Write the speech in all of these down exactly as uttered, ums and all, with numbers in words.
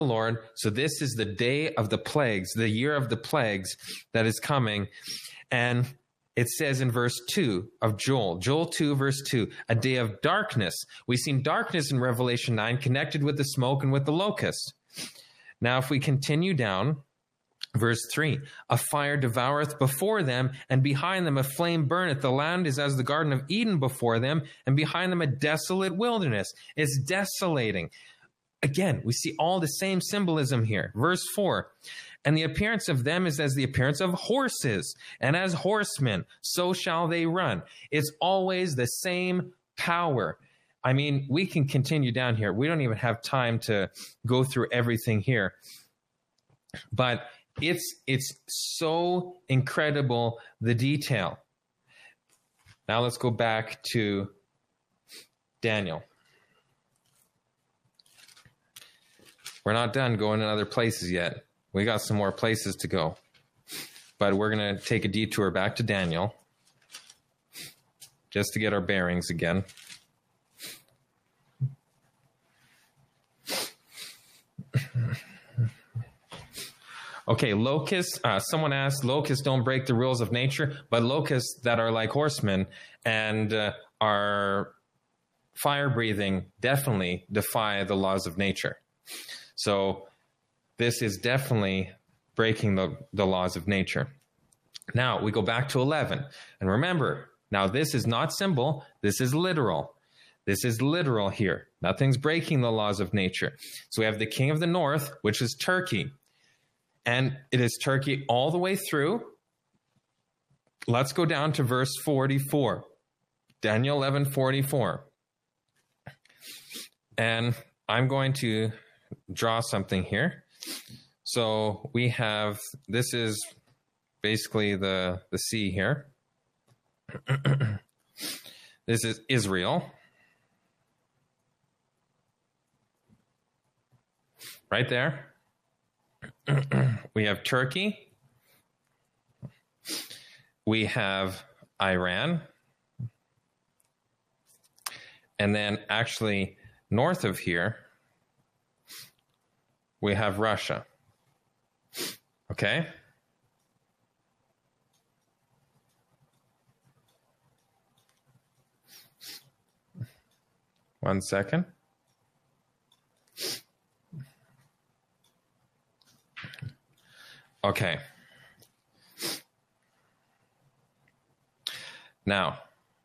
Lord. So this is the day of the plagues, the year of the plagues that is coming. And it says in verse two of Joel, Joel two, verse two, a day of darkness. We've seen darkness in Revelation nine connected with the smoke and with the locust. Now, if we continue down, verse three, a fire devoureth before them, and behind them a flame burneth. The land is as the Garden of Eden before them, and behind them a desolate wilderness. It's desolating. Again, we see all the same symbolism here. Verse four, and the appearance of them is as the appearance of horses, and as horsemen, so shall they run. It's always the same power. I mean, we can continue down here. We don't even have time to go through everything here. But it's it's so incredible, the detail. Now let's go back to Daniel. We're not done going in other places yet. We got some more places to go. But we're going to take a detour back to Daniel just to get our bearings again. Okay, locusts. Uh, someone asked, locusts don't break the rules of nature, but locusts that are like horsemen and uh, are fire-breathing definitely defy the laws of nature. So this is definitely breaking the, the laws of nature. Now we go back to eleven. And remember, now this is not symbol, this is literal. This is literal here. Nothing's breaking the laws of nature. So we have the king of the north, which is Turkey. And it is Turkey all the way through. Let's go down to verse forty-four. Daniel eleven forty-four. And I'm going to draw something here. So we have, this is basically the, the sea here. This is Israel. Right there. We have Turkey. We have Iran. And then actually north of here, we have Russia. Okay? One second. Okay. Now,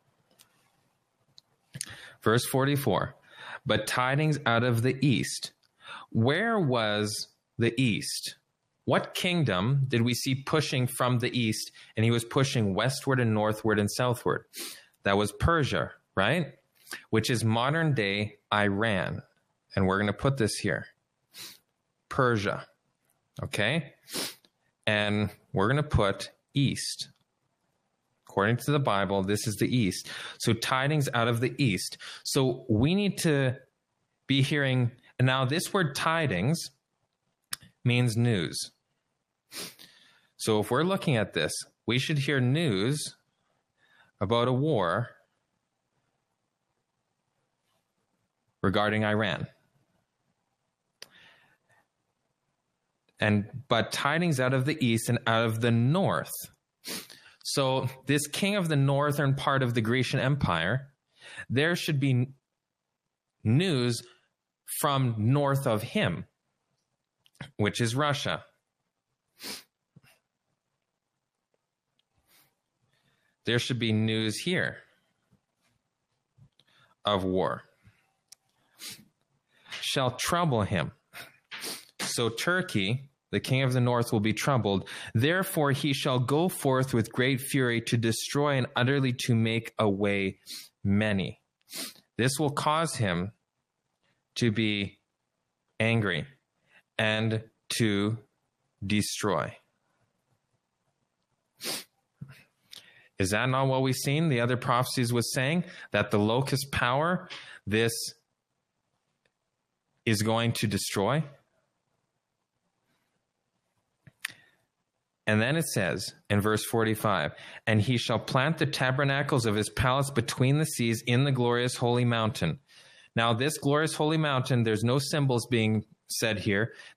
verse forty-four, but tidings out of the east. Where was the east? What kingdom did we see pushing from the east, and he was pushing westward and northward and southward? That was Persia, right? Which is modern day Iran. And we're going to put this here. Persia. Okay? And we're going to put east. According to the Bible, this is the east. So tidings out of the east. So we need to be hearing, and now this word tidings means news. So if we're looking at this, we should hear news about a war regarding Iran. And but tidings out of the east and out of the north. So this king of the northern part of the Grecian Empire, there should be news from north of him, which is Russia. There should be news here of war. Shall trouble him. So Turkey, the king of the north, will be troubled. Therefore he shall go forth with great fury to destroy and utterly to make away many. This will cause him to be angry and to destroy. Is that not what we've seen? The other prophecies was saying that the locust power, this is going to destroy. And then it says in verse forty-five, and he shall plant the tabernacles of his palace between the seas in the glorious holy mountain. Now this glorious holy mountain, there's no symbols being said here